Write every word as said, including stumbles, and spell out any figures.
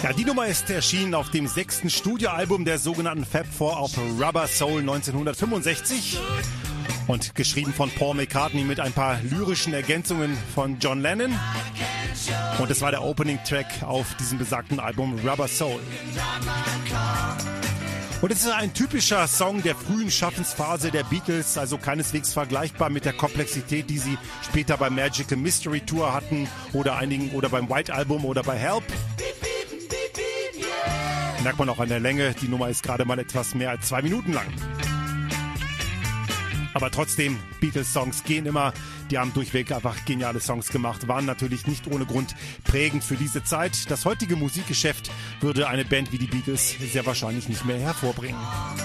Ja, die Nummer ist erschienen auf dem sechsten Studioalbum der sogenannten Fab Four auf Rubber Soul neunzehnhundertfünfundsechzig und geschrieben von Paul McCartney mit ein paar lyrischen Ergänzungen von John Lennon. Und es war der Opening-Track auf diesem besagten Album Rubber Soul. Und es ist ein typischer Song der frühen Schaffensphase der Beatles, also keineswegs vergleichbar mit der Komplexität, die sie später beim Magical Mystery Tour hatten oder einigen oder beim White Album oder bei Help. Merkt man auch an der Länge, die Nummer ist gerade mal etwas mehr als zwei Minuten lang. Aber trotzdem, Beatles-Songs gehen immer. Die haben durchweg einfach geniale Songs gemacht, waren natürlich nicht ohne Grund prägend für diese Zeit. Das heutige Musikgeschäft würde eine Band wie die Beatles sehr wahrscheinlich nicht mehr hervorbringen.